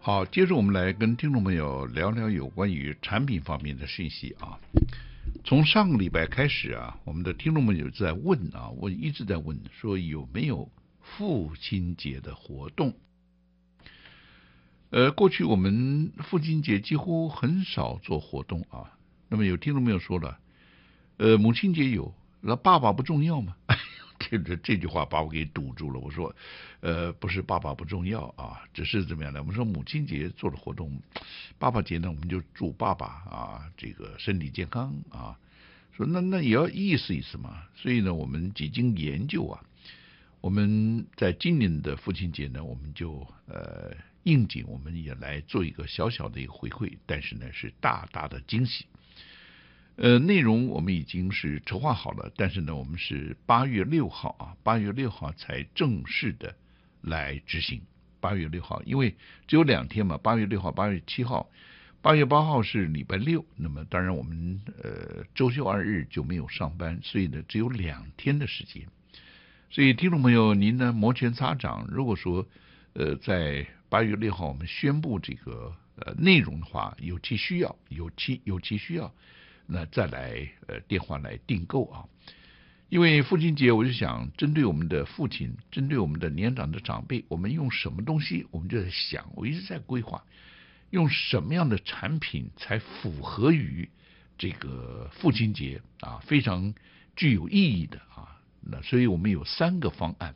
好，接着我们来跟听众朋友聊聊有关于产品方面的信息啊。从上个礼拜开始啊，我们的听众朋友在问啊，我一直在问说有没有父亲节的活动。过去我们父亲节几乎很少做活动啊。那么有听众朋友说了，母亲节有，那爸爸不重要吗？这句话把我给堵住了。我说，不是爸爸不重要啊，只是怎么样呢？我们说母亲节做的活动，爸爸节呢，我们就祝爸爸啊这个身体健康啊。说那也要意思意思嘛。所以呢，我们几经研究啊，我们在今年的父亲节呢，我们就应景，我们也来做一个小小的一个回馈，但是呢是大大的惊喜。内容我们已经是筹划好了，但是呢，我们是8月6号啊，8月6号才正式的来执行。8月6号，因为只有2天嘛，8月6号、8月7号、8月8号是礼拜六，那么当然我们周休2日就没有上班，所以呢只有2天的时间。所以听众朋友，您呢摩拳擦掌，如果说在8月6号我们宣布这个内容的话，有其需要，那再来电话来订购啊。因为父亲节，我就想针对我们的父亲，针对我们的年长的长辈，我们用什么东西，我们就在想，我一直在规划，用什么样的产品才符合于这个父亲节啊，非常具有意义的啊。那所以我们有3个方案，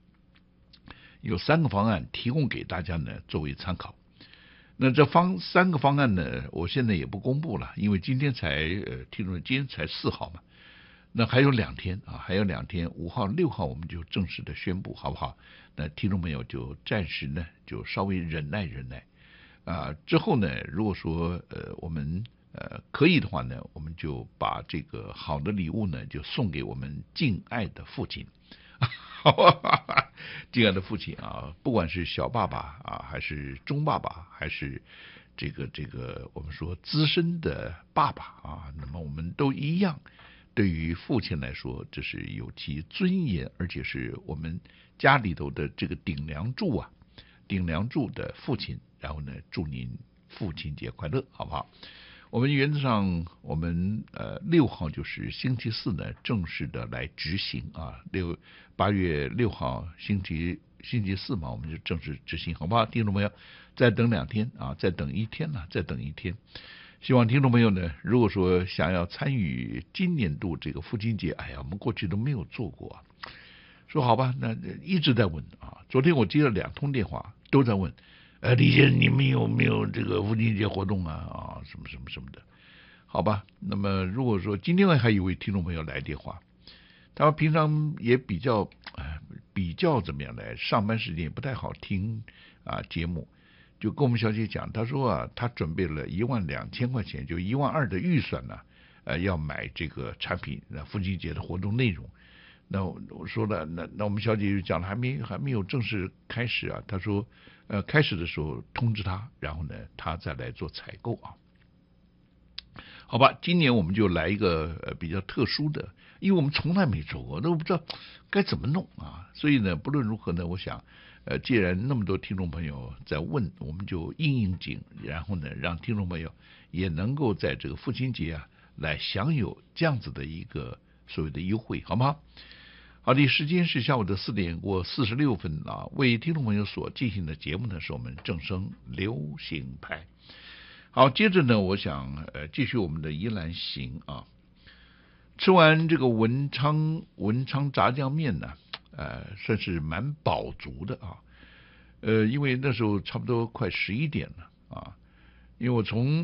提供给大家呢作为参考。那这3个方案呢，我现在也不公布了，因为今天才听说今天才4号嘛，那还有2天啊，还有2天，5号、6号我们就正式的宣布，好不好？那听众朋友就暂时呢就稍微忍耐啊。之后呢，如果说我们可以的话呢，我们就把这个好的礼物呢就送给我们敬爱的父亲。好吧，敬爱的父亲啊，不管是小爸爸啊，还是中爸爸，还是这个我们说资深的爸爸啊，那么我们都一样，对于父亲来说，这是有其尊严，而且是我们家里头的这个顶梁柱的父亲。然后呢，祝您父亲节快乐，好不好？我们原则上，我们6号就是星期四呢，正式的来执行啊。8月6号星期四嘛，我们就正式执行，好不好？听众朋友，再等2天啊，再等1天了，再等1天。希望听众朋友呢，如果说想要参与今年度这个父亲节，哎呀，我们过去都没有做过啊。说好吧，那一直在问啊。昨天我接了2通电话，都在问。李先生，你们有没有这个父亲节活动啊？什么的？好吧，那么如果说今天还有一位听众朋友来电话，他平常也比较怎么样来，上班时间也不太好听啊节目，就跟我们小姐讲，他说啊，他准备了12000块钱，就12000的预算呢，要买这个产品，父亲节的活动内容。那我说了，那我们小姐就讲了，还没有正式开始啊。她说，开始的时候通知他，然后呢，他再来做采购啊。好吧，今年我们就来一个比较特殊的，因为我们从来没做过，都不知道该怎么弄啊。所以呢，不论如何呢，我想，既然那么多听众朋友在问，我们就应景，然后呢，让听众朋友也能够在这个父亲节啊，来享有这样子的一个所谓的优惠，好吗？好的，时间是下午的4点过46分啊。为听众朋友所进行的节目呢，是我们正声流行派。好，接着呢，我想继续我们的宜兰行啊。吃完这个文昌炸酱面呢，算是蛮饱足的啊。因为那时候差不多快11点了啊，因为我从